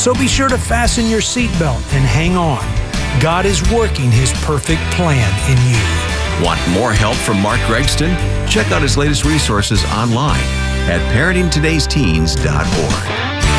So be sure to fasten your seatbelt and hang on. God is working His perfect plan in you. Want more help from Mark Gregston? Check out his latest resources online at parentingtodaysteens.org.